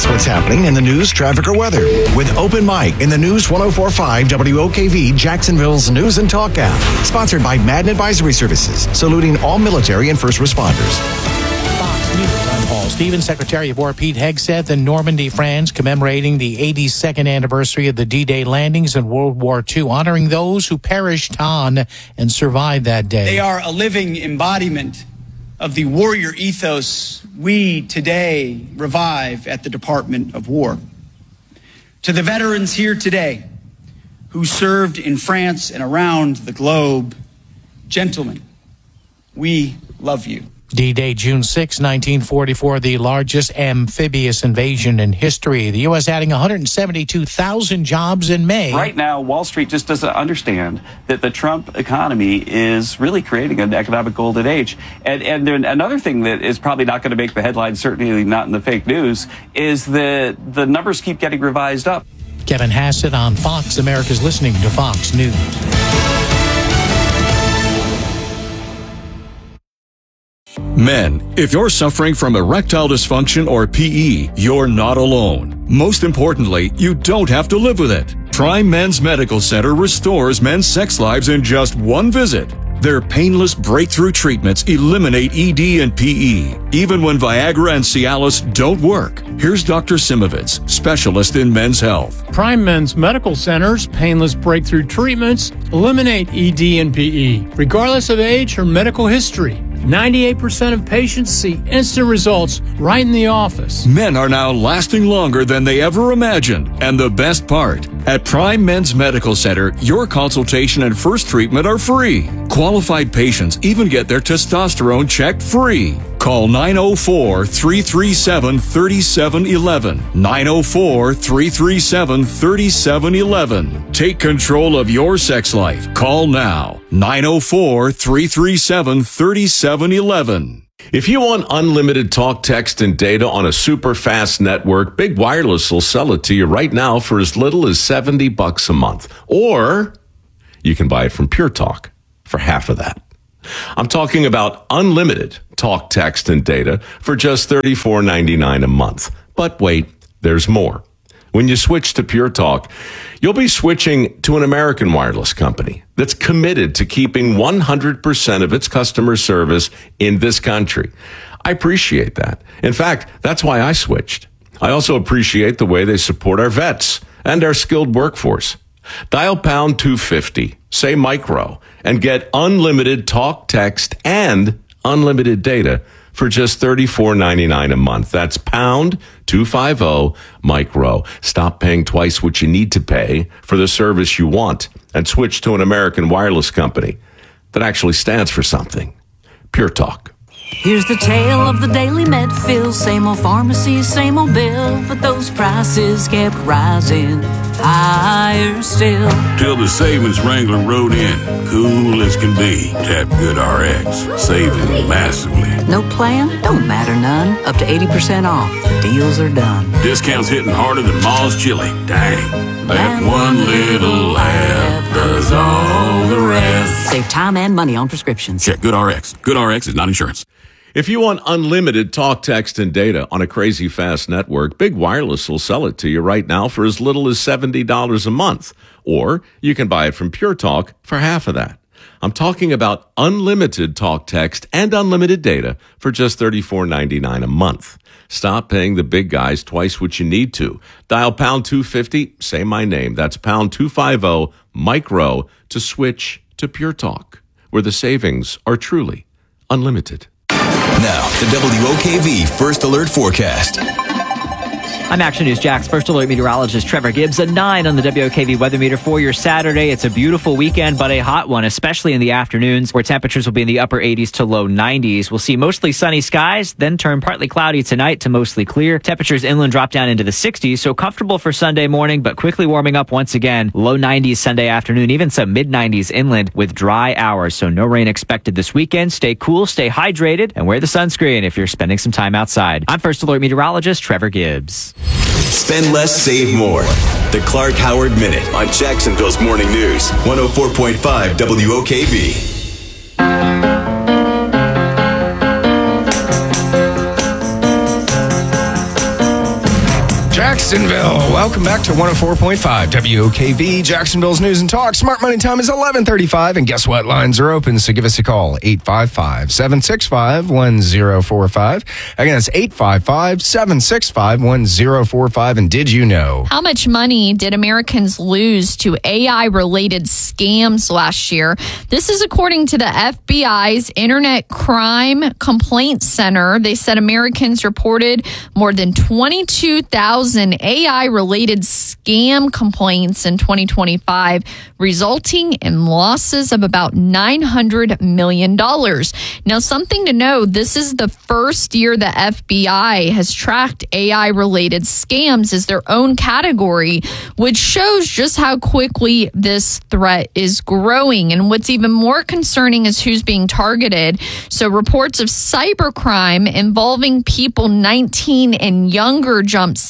what's happening in the news, traffic, or weather with Open Mic in the News 104.5 WOKV Jacksonville's News and Talk app. Sponsored by Madden Advisory Services, saluting all military and first responders. Fox News, I'm Paul Stevens. Secretary of War Pete Hegseth in Normandy, France, commemorating the 82nd anniversary of the D-Day landings in World War II, honoring those who perished on and survived that day. They are a living embodiment of the warrior ethos we today revive at the Department of War. To the veterans here today who served in France and around the globe, gentlemen, we love you. D-Day, June 6, 1944, the largest amphibious invasion in history. The U.S. adding 172,000 jobs in May. Right now, Wall Street just doesn't understand that the Trump economy is really creating an economic golden age. And then another thing that is probably not going to make the headlines, certainly not in the fake news, is that the numbers keep getting revised up. Kevin Hassett on Fox. America's listening to Fox News. Men, if you're suffering from erectile dysfunction or PE, you're not alone. Most importantly, you don't have to live with it. Prime Men's Medical Center restores men's sex lives in just one visit. Their painless breakthrough treatments eliminate ED and PE, even when Viagra and Cialis don't work. Here's Dr. Simovitz, specialist in men's health. Prime Men's Medical Center's painless breakthrough treatments eliminate ED and PE, regardless of age or medical history. 98% of patients see instant results right in the office. Men are now lasting longer than they ever imagined. And the best part, at Prime Men's Medical Center, your consultation and first treatment are free. Qualified patients even get their testosterone checked free. Call 904-337-3711. 904-337-3711. Take control of your sex life. Call now. 904-337-3711. If you want unlimited talk, text, and data on a super fast network, Big Wireless will sell it to you right now for as little as $70 a month. Or you can buy it from Pure Talk for half of that. I'm talking about unlimited talk, text, and data for just $34.99 a month. But wait, there's more. When you switch to Pure Talk, you'll be switching to an American wireless company that's committed to keeping 100% of its customer service in this country. I appreciate that. In fact, that's why I switched. I also appreciate the way they support our vets and our skilled workforce. Dial pound 250, say micro, and get unlimited talk, text, and unlimited data for just $34.99 a month. That's pound 250 micro. Stop paying twice what you need to pay for the service you want and switch to an American wireless company that actually stands for something. Pure Talk. Here's the tale of the daily Medfill. Same old pharmacy, same old bill, but those prices kept rising higher still. Till the savings wrangler rode in, cool as can be. Tap GoodRx, saving massively. No plan? Don't matter none. Up to 80% off. The deals are done. Discounts hitting harder than Ma's chili. Dang. That one little app does all the rest. Save time and money on prescriptions. Check GoodRx. GoodRx is not insurance. If you want unlimited talk, text, and data on a crazy fast network, Big Wireless will sell it to you right now for as little as $70 a month. Or you can buy it from Pure Talk for half of that. I'm talking about unlimited talk, text, and unlimited data for just $34.99 a month. Stop paying the big guys twice what you need to. Dial pound 250, say my name. That's pound 250 micro to switch to Pure Talk, where the savings are truly unlimited. Now, the WOKV First Alert Forecast. I'm Action News Jack's First Alert meteorologist Trevor Gibbs. A 9 on the WOKV weather meter for your Saturday. It's a beautiful weekend, but a hot one, especially in the afternoons, where temperatures will be in the upper 80s to low 90s. We'll see mostly sunny skies, then turn partly cloudy tonight to mostly clear. Temperatures inland drop down into the 60s, so comfortable for Sunday morning, but quickly warming up once again. Low 90s Sunday afternoon, even some mid-90s inland with dry hours, so no rain expected this weekend. Stay cool, stay hydrated, and wear the sunscreen if you're spending some time outside. I'm First Alert meteorologist Trevor Gibbs. Spend less, save more. The Clark Howard Minute on Jacksonville's Morning News, 104.5 WOKV. Jacksonville. Welcome back to 104.5 WOKV, Jacksonville's News and Talk. Smart Money time is 11:35, and guess what? Lines are open, so give us a call, 855-765-1045. Again, that's 855-765-1045. And did you know? How much money did Americans lose to AI-related scams last year? This is according to the FBI's Internet Crime Complaint Center. They said Americans reported more than 22,000 AI-related scam complaints in 2025, resulting in losses of about $900 million. Now, something to know, this is the first year the FBI has tracked AI-related scams as their own category, which shows just how quickly this threat is growing. And what's even more concerning is who's being targeted. So reports of cybercrime involving people 19 and younger jumped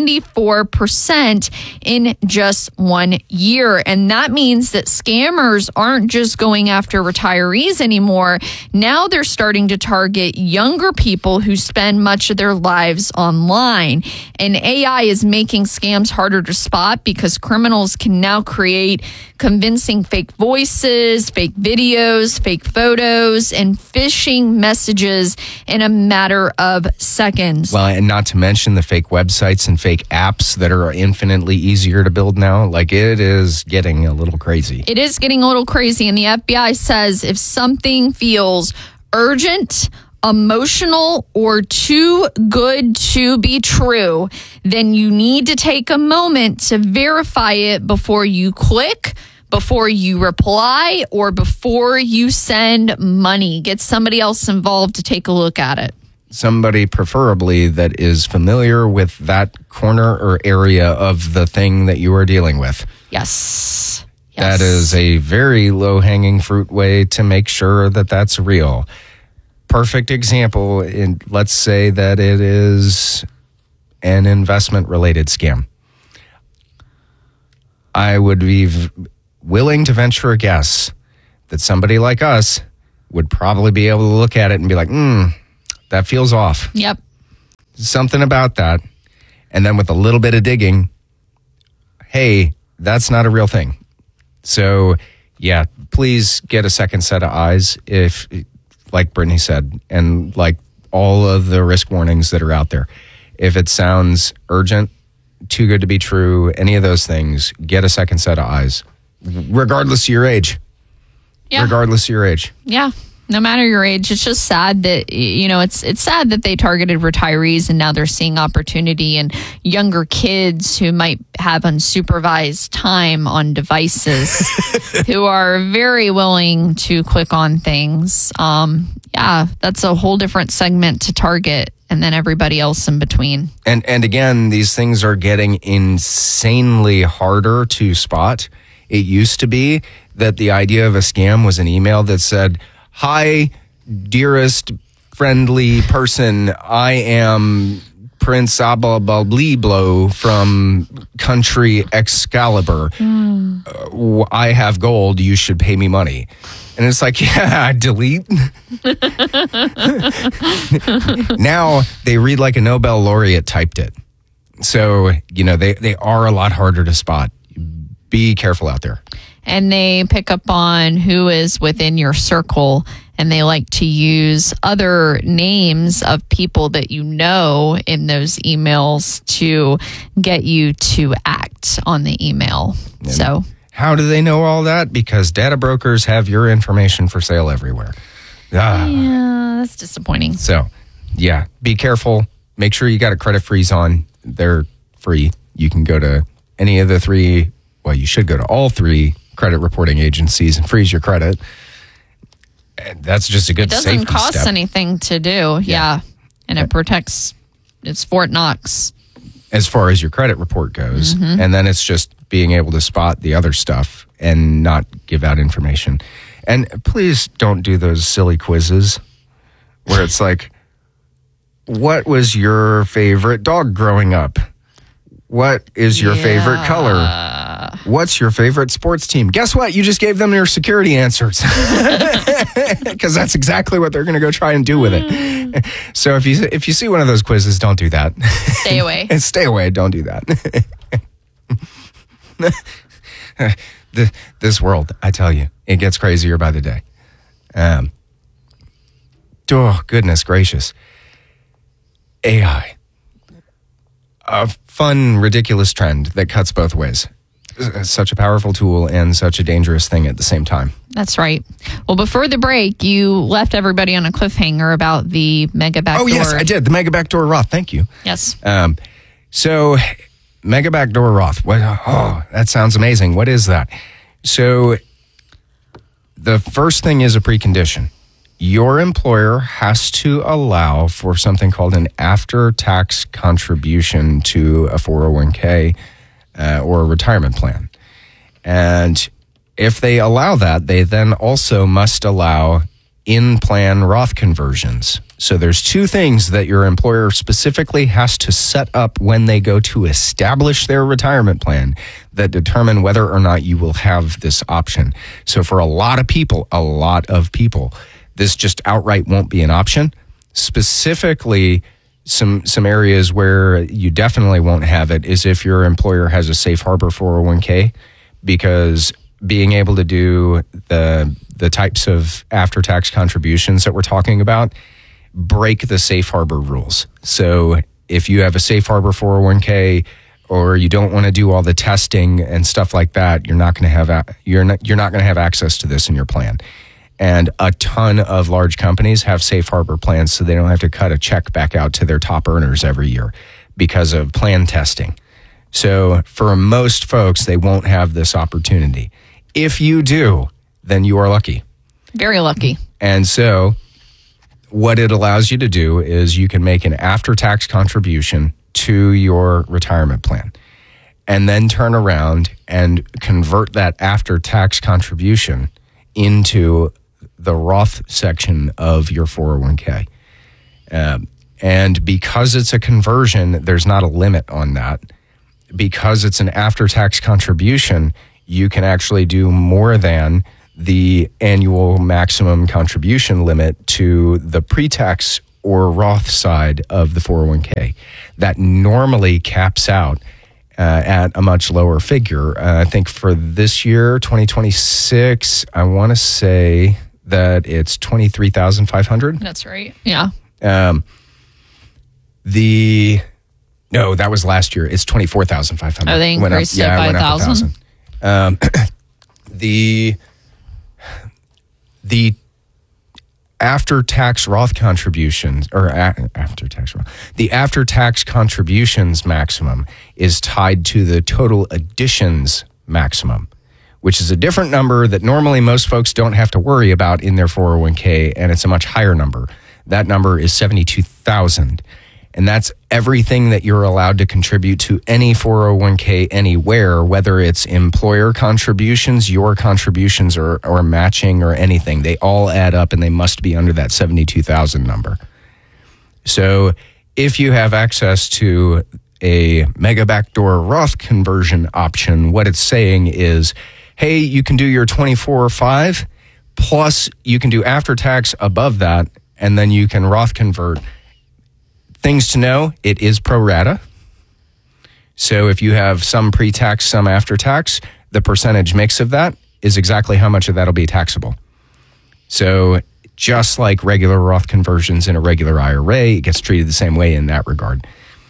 74% in just 1 year. And that means that scammers aren't just going after retirees anymore. Now they're starting to target younger people who spend much of their lives online. And AI is making scams harder to spot because criminals can now create convincing fake voices, fake videos, fake photos, and phishing messages in a matter of seconds. Well, and not to mention the fake websites and fake apps that are infinitely easier to build now. Like, it is getting a little crazy. It is getting a little crazy, and the FBI says if something feels urgent, emotional, or too good to be true, then you need to take a moment to verify it before you click, before you reply, or before you send money. Get somebody else involved to take a look at it. Somebody preferably that is familiar with that corner or area of the thing that you are dealing with. Yes. That is a very low-hanging fruit way to make sure that that's real. Perfect example, let's say that it is an investment-related scam. I would be willing to venture a guess that somebody like us would probably be able to look at it and be like, that feels off. Yep. Something about that. And then with a little bit of digging, hey, that's not a real thing. So, yeah, please get a second set of eyes if, like Brittany said, and like all of the risk warnings that are out there. If it sounds urgent, too good to be true, any of those things, get a second set of eyes, regardless of your age. Yeah. Regardless of your age. Yeah. No matter your age, it's just sad that, it's sad that they targeted retirees and now they're seeing opportunity in younger kids who might have unsupervised time on devices who are very willing to click on things. That's a whole different segment to target, and then everybody else in between. And again, these things are getting insanely harder to spot. It used to be that the idea of a scam was an email that said, "Hi, dearest friendly person. I am Prince Ababliblo from country Excalibur. I have gold. You should pay me money." And it's like, yeah, delete. Now they read like a Nobel laureate typed it. So, they are a lot harder to spot. Be careful out there. And they pick up on who is within your circle, and they like to use other names of people that you know in those emails to get you to act on the email. So how do they know all that? Because data brokers have your information for sale everywhere. Yeah, that's disappointing. So, yeah, be careful. Make sure you got a credit freeze on. They're free. You can go to any of the three. Well, you should go to all three credit reporting agencies and freeze your credit. And that's just a good safety step. It doesn't cost anything to do. Yeah. And it protects, it's Fort Knox. As far as your credit report goes. Mm-hmm. And then it's just being able to spot the other stuff and not give out information. And please don't do those silly quizzes where it's like, what was your favorite dog growing up? What is your favorite color? What's your favorite sports team? Guess what? You just gave them your security answers. Because that's exactly what they're going to go try and do with it. So if you see one of those quizzes, don't do that. Stay away. Stay away. Don't do that. This world, I tell you, it gets crazier by the day. Oh, goodness gracious. AI. A fun, ridiculous trend that cuts both ways. Such a powerful tool and such a dangerous thing at the same time. That's right. Well, before the break, you left everybody on a cliffhanger about the mega backdoor. Oh, yes, I did. The mega backdoor Roth. Thank you. Yes. So, mega backdoor Roth. That sounds amazing. What is that? So, the first thing is a precondition. Your employer has to allow for something called an after-tax contribution to a 401k or a retirement plan. And if they allow that, they then also must allow in-plan Roth conversions. So there's two things that your employer specifically has to set up when they go to establish their retirement plan that determine whether or not you will have this option. So for a lot of people, this just outright won't be an option. Specifically, some areas where you definitely won't have it is if your employer has a safe harbor 401k, because being able to do the types of after-tax contributions that we're talking about break the safe harbor rules. So if you have a safe harbor 401k or you don't want to do all the testing and stuff like that, you're not going to have access to this in your plan. And a ton of large companies have safe harbor plans so they don't have to cut a check back out to their top earners every year because of plan testing. So for most folks, they won't have this opportunity. If you do, then you are lucky. Very lucky. And so what it allows you to do is you can make an after-tax contribution to your retirement plan and then turn around and convert that after-tax contribution into the Roth section of your 401k. And because it's a conversion, there's not a limit on that. Because it's an after-tax contribution, you can actually do more than the annual maximum contribution limit to the pre-tax or Roth side of the 401k. That normally caps out at a much lower figure. I think for this year, 2026, I want to say that it's $23,500. That's right. Yeah. No, that was last year. It's $24,500. Oh, they increased it by 1,000. The after-tax Roth contributions, the after-tax contributions maximum is tied to the total additions maximum, which is a different number that normally most folks don't have to worry about in their 401k, and it's a much higher number. That number is $72,000. And that's everything that you're allowed to contribute to any 401k anywhere, whether it's employer contributions, your contributions, or matching or anything. They all add up and they must be under that 72,000 number. So if you have access to a mega backdoor Roth conversion option, what it's saying is, hey, you can do your 24/5 plus you can do after tax above that, and then you can Roth convert. Things to know, it is pro rata. So if you have some pre-tax, some after-tax, the percentage mix of that is exactly how much of that will be taxable. So just like regular Roth conversions in a regular IRA, it gets treated the same way in that regard.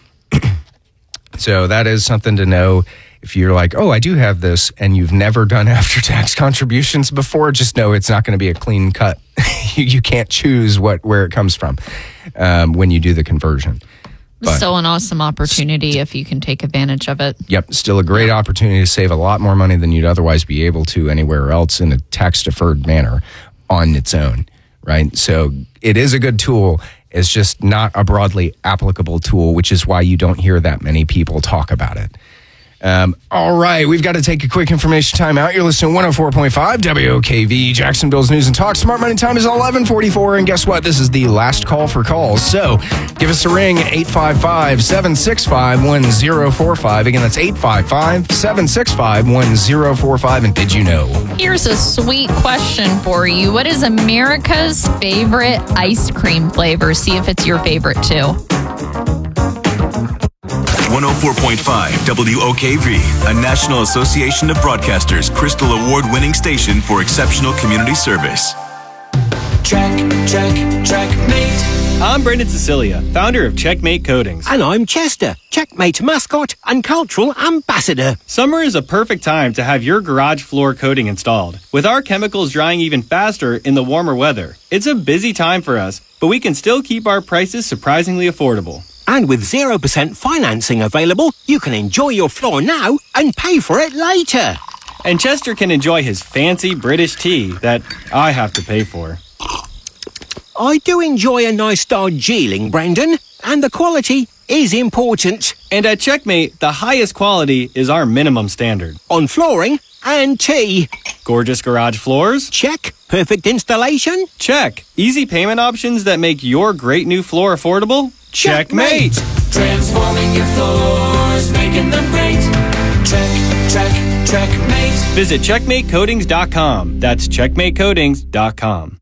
So that is something to know. If you're like, oh, I do have this, and you've never done after-tax contributions before, just know it's not going to be a clean cut. You can't choose where it comes from when you do the conversion. But still an awesome opportunity if you can take advantage of it. Yep, still a great opportunity to save a lot more money than you'd otherwise be able to anywhere else in a tax-deferred manner on its own, right? So it is a good tool. It's just not a broadly applicable tool, which is why you don't hear that many people talk about it. All right, we've got to take a quick information time out. You're listening to 104.5 WOKV, Jacksonville's News and Talk. Smart Money time is 11:44, and guess what? This is the last call for calls. So give us a ring, 855-765-1045. Again, that's 855-765-1045. And did you know? Here's a sweet question for you. What is America's favorite ice cream flavor? See if it's your favorite too. 104.5 WOKV, a National Association of Broadcasters Crystal Award-winning station for exceptional community service. Checkmate. I'm Brendan Cecilia, founder of Checkmate Coatings. And I'm Chester, Checkmate mascot and cultural ambassador. Summer is a perfect time to have your garage floor coating installed. With our chemicals drying even faster in the warmer weather, it's a busy time for us, but we can still keep our prices surprisingly affordable. And with 0% financing available, you can enjoy your floor now and pay for it later. And Chester can enjoy his fancy British tea that I have to pay for. I do enjoy a nice Darjeeling, Brendan, and the quality is important. And at Checkmate, the highest quality is our minimum standard. On flooring and tea. Gorgeous garage floors? Check. Perfect installation? Check. Easy payment options that make your great new floor affordable? Checkmate! Transforming your floors, making them great. Checkmate. Visit checkmatecoatings.com. That's checkmatecoatings.com.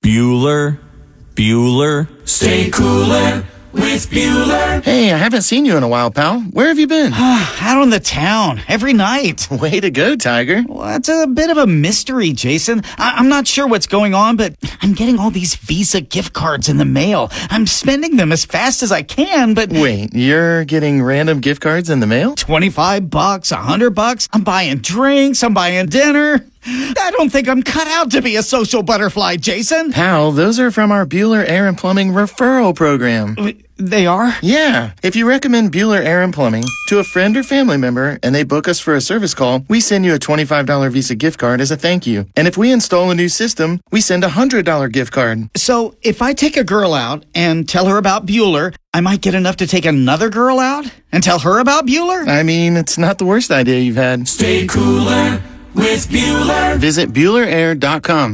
Bueller. Stay cooler with Bueller. Hey, I haven't seen you in a while, pal. Where have you been? Out on the town, every night. Way to go, Tiger. Well, that's a bit of a mystery, Jason. I'm not sure what's going on, but I'm getting all these Visa gift cards in the mail. I'm spending them as fast as I can, but... Wait, you're getting random gift cards in the mail? $25, $100. I'm buying drinks, I'm buying dinner. I don't think I'm cut out to be a social butterfly, Jason. Pal, those are from our Bueller Air and Plumbing referral program. They are? Yeah. If you recommend Bueller Air and Plumbing to a friend or family member and they book us for a service call, we send you a $25 Visa gift card as a thank you. And if we install a new system, we send a $100 gift card. So if I take a girl out and tell her about Bueller, I might get enough to take another girl out and tell her about Bueller? I mean, it's not the worst idea you've had. Stay cooler with Bueller. Visit BuellerAir.com.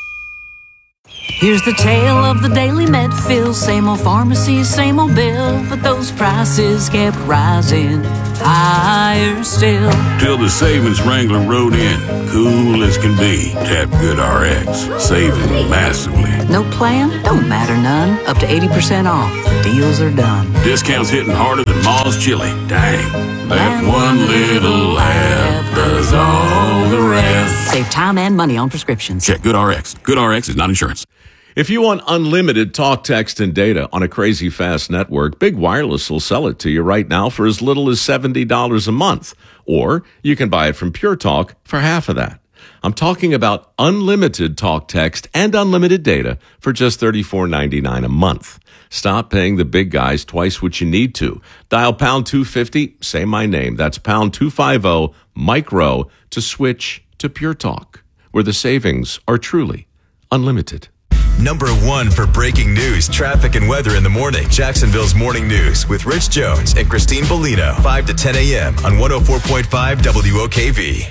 Here's the tale of the Daily Medfield. Same old pharmacy, same old bill, but those prices kept rising higher still. Till the savings wrangler rode in, cool as can be. Tap GoodRx, saving massively. No plan? Don't matter none. Up to 80% off. The deals are done. Discounts hitting harder than Ma's chili. Dang. That one little app does all the rest. Save time and money on prescriptions. Check GoodRx. GoodRx is not insurance. If you want unlimited talk, text, and data on a crazy fast network, Big Wireless will sell it to you right now for as little as $70 a month. Or you can buy it from Pure Talk for half of that. I'm talking about unlimited talk, text, and unlimited data for just $34.99 a month. Stop paying the big guys twice what you need to. Dial pound 250, say my name. That's pound 250 micro to switch to Pure Talk, where the savings are truly unlimited. Number one for breaking news, traffic, and weather in the morning. Jacksonville's Morning News with Rich Jones and Christine Bellino. 5 to 10 a.m. on 104.5 WOKV.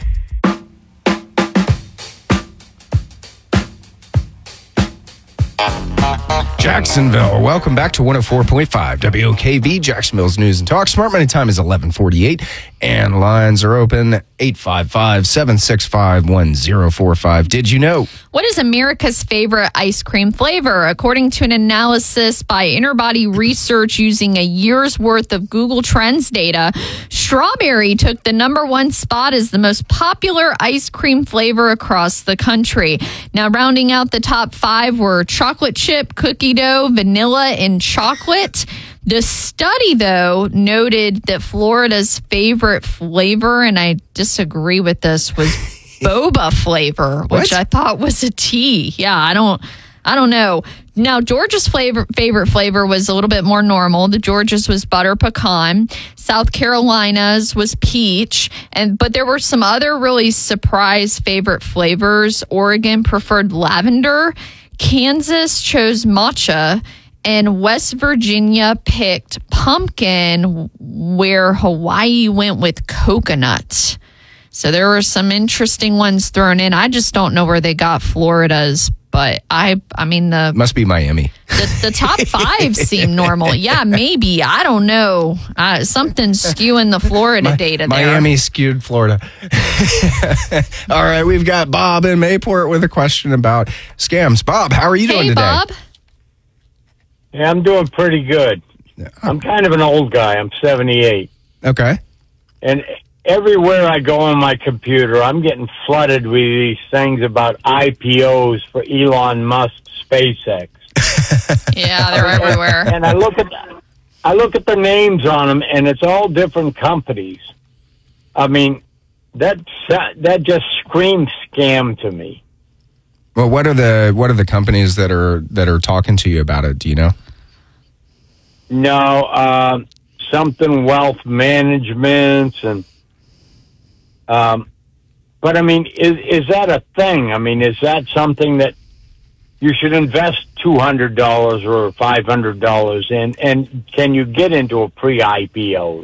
Jacksonville, welcome back to 104.5 WOKV, Jacksonville's News and Talk. Smart Money time is 11:48, and lines are open 855-765-1045. Did you know? What is America's favorite ice cream flavor? According to an analysis by Interbody Research using a year's worth of Google Trends data, strawberry took the number one spot as the most popular ice cream flavor across the country. Now, rounding out the top five were chocolate chip, cookie dough, vanilla, and chocolate. The study, though, noted that Florida's favorite flavor, and I disagree with this, was boba flavor, which I thought was a tea. Yeah, I don't know. Now, Georgia's favorite flavor was a little bit more normal. The Georgia's was butter pecan. South Carolina's was peach. But there were some other really surprise favorite flavors. Oregon preferred lavender. Kansas chose matcha. And West Virginia picked pumpkin, where Hawaii went with coconut. So there were some interesting ones thrown in. I just don't know where they got Florida's, but I mean the must be Miami. The top 5 seem normal. Yeah, maybe. I don't know. Something's skewing the Florida data there. Miami skewed Florida. All right, we've got Bob in Mayport with a question about scams. Bob, how are you doing today? Bob. Yeah, I'm doing pretty good. I'm kind of an old guy. I'm 78. Okay. And everywhere I go on my computer, I'm getting flooded with these things about IPOs for Elon Musk's SpaceX. Yeah, they're everywhere. And I look at the names on them, and it's all different companies. I mean, that just screams scam to me. Well, what are the companies that are talking to you about it? Do you know? No, something wealth management and. But I mean, is that a thing? I mean, is that something that you should invest $200 or $500 in? And can you get into a pre-IPOs?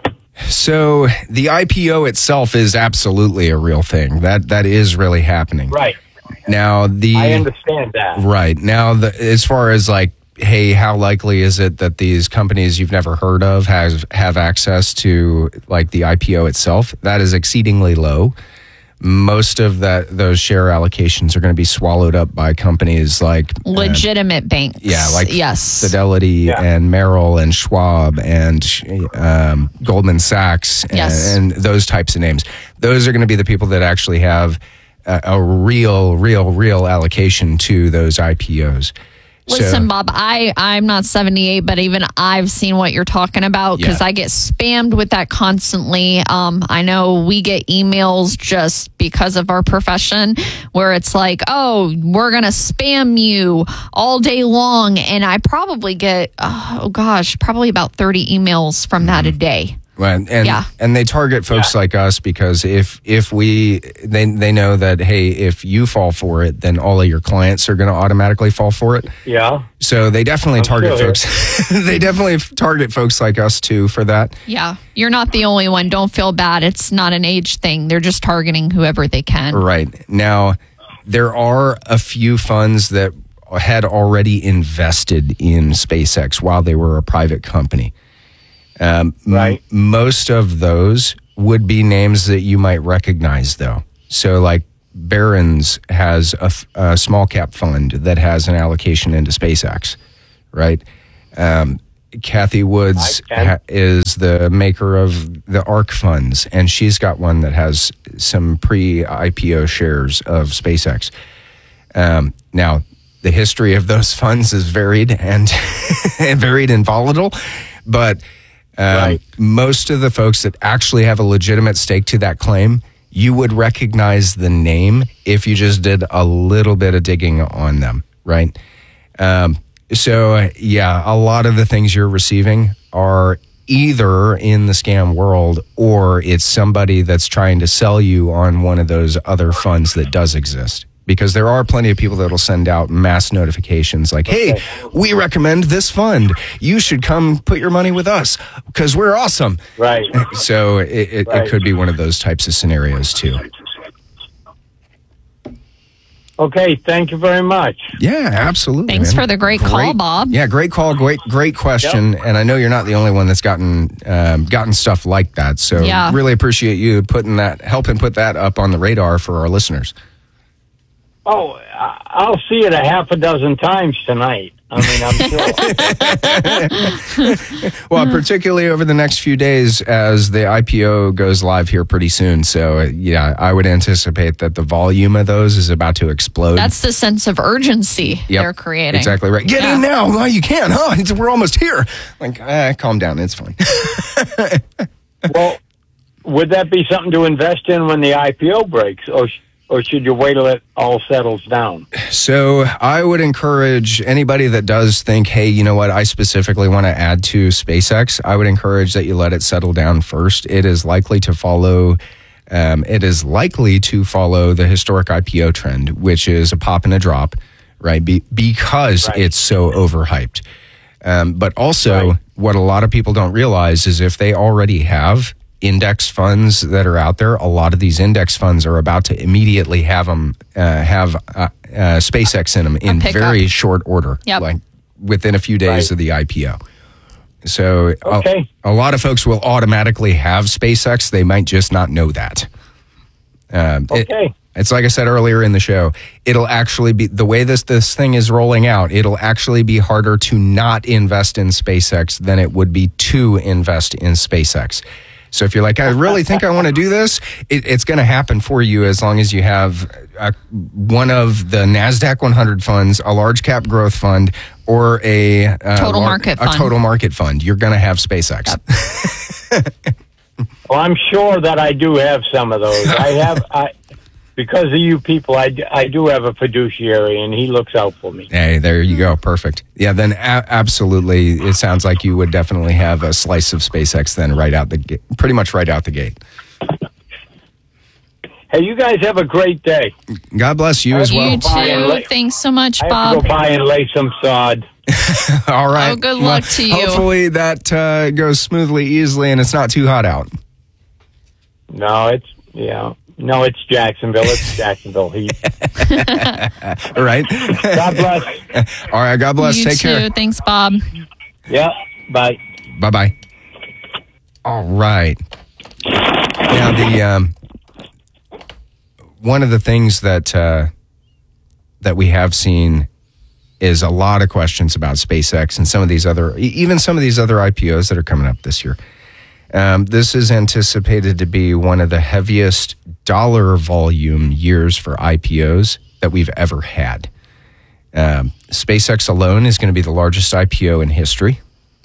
So the IPO itself is absolutely a real thing. That is really happening. Right. Now I understand that. Right. Now as far as like, hey, how likely is it that these companies you've never heard of have access to like the IPO itself? That is exceedingly low. Most of those share allocations are going to be swallowed up by companies like legitimate banks. Yeah, like yes. Fidelity and Merrill and Schwab and Goldman Sachs and those types of names. Those are going to be the people that actually have a real allocation to those IPOs. Listen, Bob, I'm not 78, but even I've seen what you're talking about because I get spammed with that constantly. I know we get emails just because of our profession where it's like, oh, we're going to spam you all day long. And I probably get, probably about 30 emails from that a day. And they target folks like us because if they know that, hey, if you fall for it, then all of your clients are going to automatically fall for it. Yeah. So they definitely target folks. They definitely target folks like us too for that. Yeah. You're not the only one. Don't feel bad. It's not an age thing. They're just targeting whoever they can. Right. Now, there are a few funds that had already invested in SpaceX while they were a private company. Right. Most of those would be names that you might recognize, though. So, like Barron's has a small cap fund that has an allocation into SpaceX, right? Kathy Woods is the maker of the ARK funds, and she's got one that has some pre-IPO shares of SpaceX. Now, the history of those funds is varied and varied and volatile, but most of the folks that actually have a legitimate stake to that claim, you would recognize the name if you just did a little bit of digging on them, right? So, a lot of the things you're receiving are either in the scam world or it's somebody that's trying to sell you on one of those other funds that does exist. Because there are plenty of people that will send out mass notifications like, hey, we recommend this fund. You should come put your money with us because we're awesome. Right. So it could be one of those types of scenarios too. Okay, thank you very much. Yeah, absolutely. Thanks for the great call, Bob. Yeah, great call, great question. Yep. And I know you're not the only one that's gotten stuff like that. So really appreciate you helping put that up on the radar for our listeners. Oh, I'll see it a half a dozen times tonight. I mean, I'm sure. Well, particularly over the next few days as the IPO goes live here pretty soon. So, I would anticipate that the volume of those is about to explode. That's the sense of urgency they're creating. Exactly right. Get in now. Well, you can, huh? We're almost here. Like, calm down. It's fine. Well, would that be something to invest in when the IPO breaks? Or should you wait till it all settles down? So I would encourage anybody that does think, hey, you know what, I specifically want to add to SpaceX, I would encourage that you let it settle down first. It is likely to follow the historic IPO trend, which is a pop and a drop, right? Because it's so overhyped. But also, what a lot of people don't realize is if they already have index funds that are out there, a lot of these index funds are about to immediately have them have SpaceX in them in very short order, like within a few days of the IPO. So a lot of folks will automatically have SpaceX. They might just not know that. It's like I said earlier in the show, it'll actually be, the way this thing is rolling out, it'll actually be harder to not invest in SpaceX than it would be to invest in SpaceX. So if you're like, I really think I want to do this, it's going to happen for you as long as you have one of the NASDAQ 100 funds, a large cap growth fund, or a total market fund. You're going to have SpaceX. Well, I'm sure that I do have some of those. Because of you people, I do have a fiduciary, and he looks out for me. Hey, there you go. Perfect. Yeah, then absolutely, it sounds like you would definitely have a slice of SpaceX then pretty much right out the gate. Hey, you guys have a great day. God bless you as well. You too. Thanks so much, Bob. I have to go by and lay some sod. All right. Oh, good luck to you. Hopefully that goes smoothly, easily, and it's not too hot out. No, it's Jacksonville. It's Jacksonville Heat. All right. God bless. All right. God bless. You Take too. care. Thanks, Bob. Yeah. Bye. Bye-bye. All right. Now, one of the things that we have seen is a lot of questions about SpaceX and some of these other IPOs that are coming up this year. This is anticipated to be one of the heaviest dollar volume years for IPOs that we've ever had. SpaceX alone is going to be the largest IPO in history.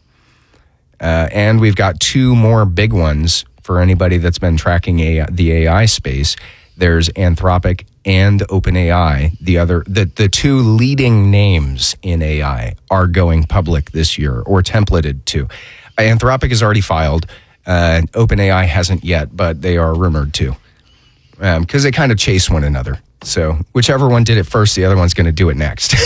And we've got two more big ones for anybody that's been tracking the AI space. There's Anthropic and OpenAI. The two leading names in AI are going public this year, or templated to. Anthropic has already filed. OpenAI hasn't yet, but they are rumored to, because they kind of chase one another. So whichever one did it first, the other one's going to do it next.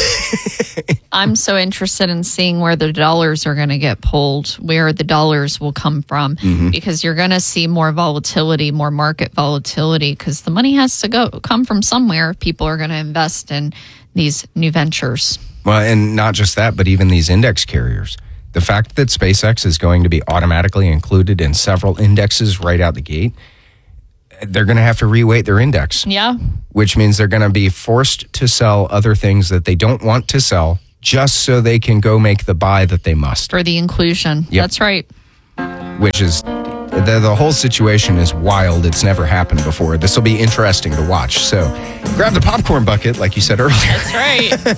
I'm so interested in seeing where the dollars are going to get pulled, where the dollars will come from, because you're going to see more volatility, more market volatility, because the money has to come from somewhere. People are going to invest in these new ventures. Well, and not just that, but even these index carriers. The fact that SpaceX is going to be automatically included in several indexes right out the gate, they're going to have to reweight their index. Yeah. Which means they're going to be forced to sell other things that they don't want to sell just so they can go make the buy that they must. For the inclusion. Yep. That's right. Which is, the whole situation is wild. It's never happened before. This will be interesting to watch. So grab the popcorn bucket, like you said earlier. That's right.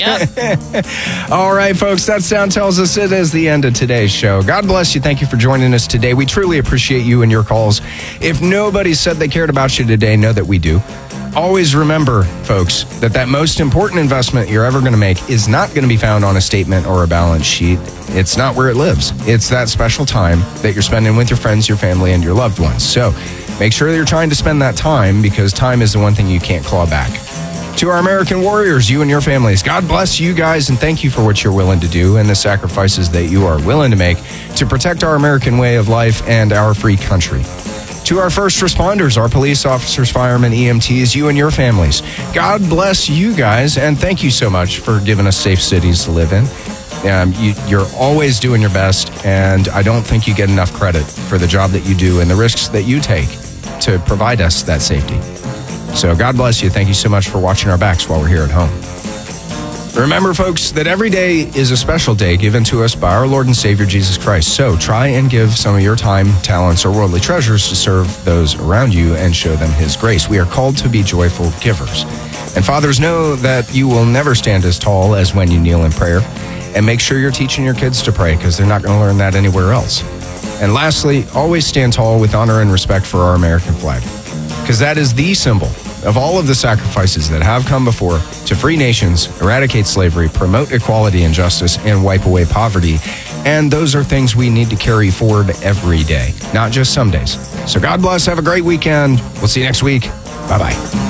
Yep. All right, folks, that sound tells us it is the end of today's show. God bless you. Thank you for joining us today. We truly appreciate you and your calls. If nobody said they cared about you today, know that we do. Always remember, folks, that most important investment you're ever going to make is not going to be found on a statement or a balance sheet. It's not where it lives. It's that special time that you're spending with your friends, your family, and your loved ones. So make sure that you're trying to spend that time, because time is the one thing you can't claw back. To our American warriors, you and your families, God bless you guys, and thank you for what you're willing to do and the sacrifices that you are willing to make to protect our American way of life and our free country. To our first responders, our police officers, firemen, EMTs, you and your families, God bless you guys, and thank you so much for giving us safe cities to live in. You're always doing your best, and I don't think you get enough credit for the job that you do and the risks that you take to provide us that safety. So God bless you. Thank you so much for watching our backs while we're here at home. Remember, folks, that every day is a special day given to us by our Lord and Savior, Jesus Christ. So try and give some of your time, talents, or worldly treasures to serve those around you and show them His grace. We are called to be joyful givers. And fathers, know that you will never stand as tall as when you kneel in prayer. And make sure you're teaching your kids to pray, because they're not going to learn that anywhere else. And lastly, always stand tall with honor and respect for our American flag, because that is the symbol of all of the sacrifices that have come before to free nations, eradicate slavery, promote equality and justice, and wipe away poverty. And those are things we need to carry forward every day, not just some days. So God bless. Have a great weekend. We'll see you next week. Bye-bye.